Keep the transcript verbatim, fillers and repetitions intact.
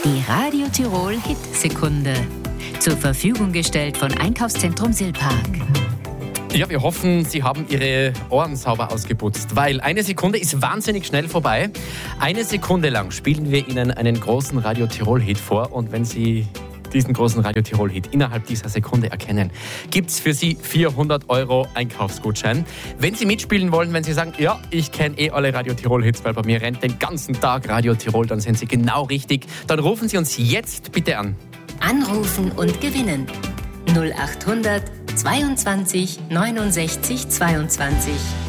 Die Radio Tirol Hit-Sekunde. Zur Verfügung gestellt von Einkaufszentrum Silpark. Ja, wir hoffen, Sie haben Ihre Ohren sauber ausgeputzt, weil eine Sekunde ist wahnsinnig schnell vorbei. Eine Sekunde lang spielen wir Ihnen einen großen Radio Tirol-Hit vor und wenn Sie diesen großen Radio Tirol-Hit innerhalb dieser Sekunde erkennen, gibt es für Sie vierhundert Euro Einkaufsgutschein. Wenn Sie mitspielen wollen, wenn Sie sagen, ja, ich kenne eh alle Radio Tirol-Hits, weil bei mir rennt den ganzen Tag Radio Tirol, dann sind Sie genau richtig. Dann rufen Sie uns jetzt bitte an. Anrufen und gewinnen. null acht hundert zweiundzwanzig neunundsechzig zweiundzwanzig.